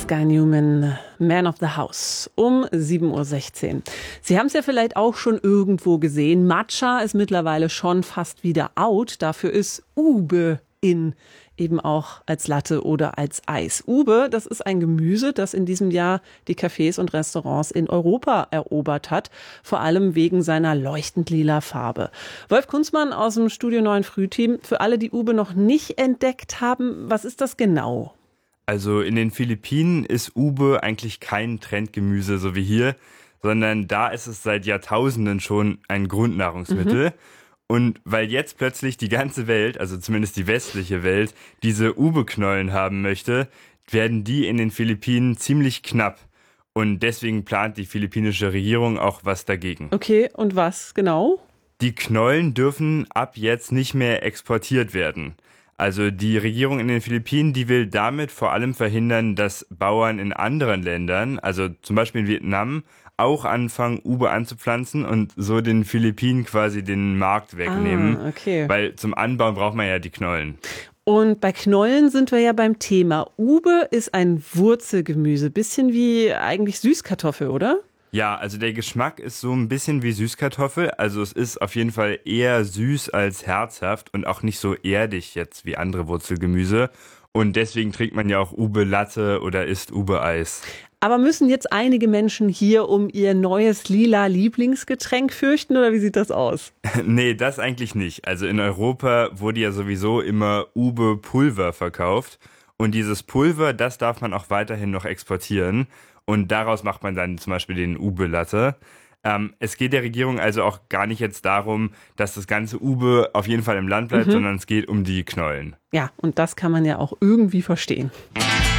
Guy Newman, Man of the House, um 7.16 Uhr. Sie haben es ja vielleicht auch schon irgendwo gesehen. Matcha ist mittlerweile schon fast wieder out. Dafür ist Ube in, eben auch als Latte oder als Eis. Ube, das ist ein Gemüse, das in diesem Jahr die Cafés und Restaurants in Europa erobert hat, vor allem wegen seiner leuchtend lila Farbe. Wolf Kunzmann aus dem Studio 9 Frühteam. Für alle, die Ube noch nicht entdeckt haben, was ist das genau? Also in den Philippinen ist Ube eigentlich kein Trendgemüse, so wie hier, sondern da ist es seit Jahrtausenden schon ein Grundnahrungsmittel. Und weil jetzt plötzlich die ganze Welt, also zumindest die westliche Welt, diese Ube-Knollen haben möchte, werden die in den Philippinen ziemlich knapp. Und deswegen plant die philippinische Regierung auch was dagegen. Okay, und was genau? Die Knollen dürfen ab jetzt nicht mehr exportiert werden. Also die Regierung in den Philippinen, die will damit vor allem verhindern, dass Bauern in anderen Ländern, also zum Beispiel in Vietnam, auch anfangen, Ube anzupflanzen und so den Philippinen quasi den Markt wegnehmen. Okay. Weil zum Anbauen braucht man ja die Knollen. Und bei Knollen sind wir ja beim Thema. Ube ist ein Wurzelgemüse, bisschen wie eigentlich Süßkartoffel, oder? Ja, also der Geschmack ist so ein bisschen wie Süßkartoffel. Also es ist auf jeden Fall eher süß als herzhaft und auch nicht so erdig jetzt wie andere Wurzelgemüse. Und deswegen trinkt man ja auch Ube-Latte oder isst Ube-Eis. Aber müssen jetzt einige Menschen hier um ihr neues lila Lieblingsgetränk fürchten oder wie sieht das aus? Nee, das eigentlich nicht. Also in Europa wurde ja sowieso immer Ube-Pulver verkauft. Und dieses Pulver, das darf man auch weiterhin noch exportieren. Und daraus macht man dann zum Beispiel den Ube-Latte. Es geht der Regierung also auch gar nicht jetzt darum, dass das ganze Ube auf jeden Fall im Land bleibt, sondern es geht um die Knollen. Ja, und das kann man ja auch irgendwie verstehen.